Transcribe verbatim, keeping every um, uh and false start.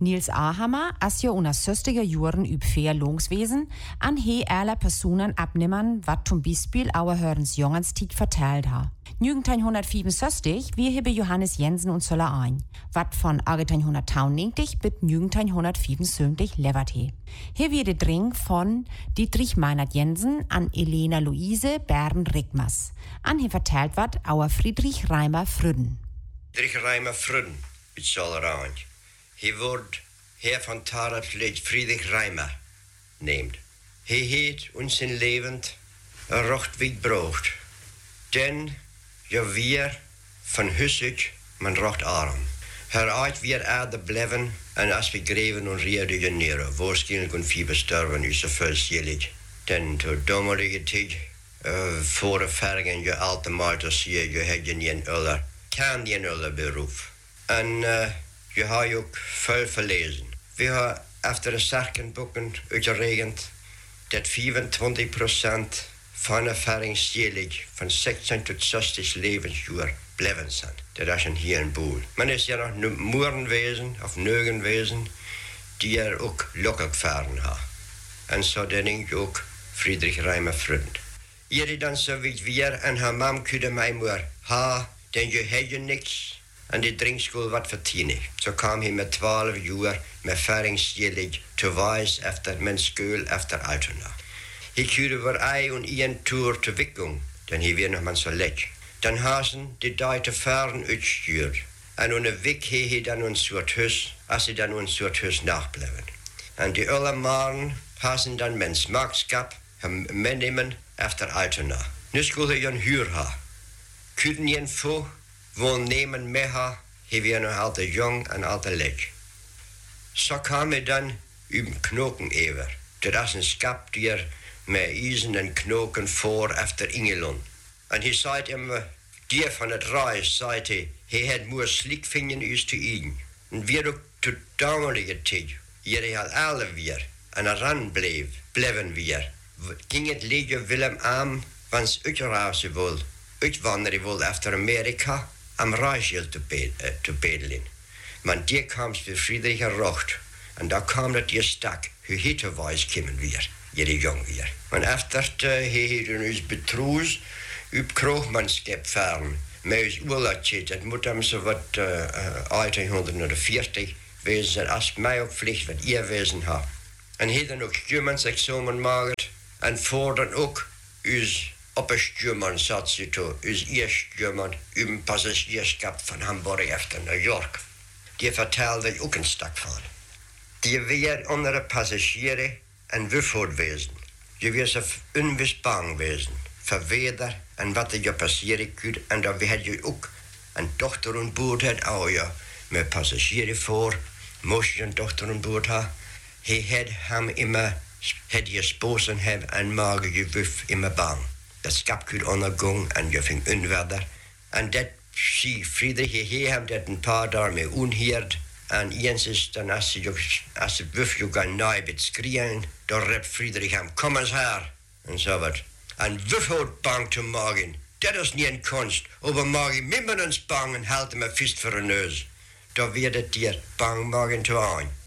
Niels Ahammer as jo una zestiger Juren üb Verlungswesen an he alle Personen abnimmern, wat zum Beispiel auer Hörens Jongenstieg verteilt ha. neunzehnhundertvierundsechzig wie hebe Johannes Jensen und Zoller ein, wat von achtzehnhundertneunundneunzig bis neunzehnhundertvierundsiebzig levert he. Hier wird der Dring von Dietrich Meinert Jensen an Elena Luise Bern-Rickmers. An he verteilt wat auer Friedrich Reimer Früden. Friedrich Reimer Früden, mit Zoller ein. Hij wordt Heer van Tarabsleed Friedrich Reimer neemt. Hij heet ons in levend een rocht wie brood. Den je weer van hussig men rocht arm. Her uit weer aarde bleven en als we greven en rierde je neer. Waarschijnlijk een fieber sterven is zo veelzijdig. Den to dommelige tijd uh, voor de vergen je alte malter zie je het je niet uller. Kan je uller beroep. En uh, je hebt ook veel verlezen. We hebben efter de sterkenboeken uitgerekend dat vierentwintig procent van de ervaringsjelig van zestien tot zestig levensjaar blijven zijn. Dat is een hier een boel. Men is ja nog moerenwezen of neugenwezen die er ook lokkelijk varen hebben. En zo denk ik ook Friedrich Reimer Früden. Jullie dan zo weet weer en haar mam kunnen mij maar ha, dan je hebt je niks. En die drinkschool wat verdienen. Zo kwam hij met twaalf jaar met ervaringsjelig te wijs efter mijn school efter Altona. Hij kuurde voor ei en een toer te wikking, dan hij weer nog maar zo lek. Dan hazen die daar te varen uitstuurt. En onder wik heeft hij dan een soort huis, als hij dan een soort huis nachblijven. En die alle maren hazen dan mijn smaakschap hem meenemen efter Altona. Nu school hij een huur ha. Kunnen je voor woon nemen mee ha, hij weer nog altijd jong en altijd lek. Zo kwam hij dan über knoken over. Dat is een schap die er met ijzen en knoken voor efter Ingelon. En hij zei hem, die van het reis, zei hij, hij had moer slikvingen is te eten. En weer ook tot damalige tijd, jullie had alle weer, en eran bleef, bleven weer. Ging het leger Willem aan, wans uitreizen wil, uitwanderen wil efter Amerika, am Reichel te, be- uh, te bedelen. Maar die kwam bij Friedrich Rocht. En daar kwam dat die stak, hoe hittewijs komen weer, jullie jong weer. Maar efter hij heeft ons betroos, op kroegmanschap varen. Met ons oorlogje, dat moet hem zo wat uh, uh, achttienhonderdveertig wezen, als mij ook vliegt wat ihr wezen had. En hij dan ook stuurmansexamen gemaakt. En voor dan ook ons op een stuurman zat ze toe, ons eerste stuurman, op een passagierschap van Hamburg efter New York. Die vertelde ook een stuk van. Die weer onder de passagieren en wufvoort wezen. Je weer zo onwist bang wezen. Voor weder en wat er je passeren kunt. En dan had je ook een dochter aan boord had, oh ja, met passagieren voor. Moest je een dochter aan boord hebben. Hij had hem immer, had je spozen hebben en magen je wuf immer bang. Dat schap kunt ondergaan en je ving onverder. En dat zie Friedrich, hij hem dat een paar dagen mee onheerd. En eens is dan als je als het wufje gaan naai schreeuwen, dan rept Friedrich hem, kom eens her. En zo wat. En wufhout bang te maken, dat is niet een kunst. Over mag je met ons bang en haalt hem een vist voor een neus. Dan werd het dir bang maken te aan.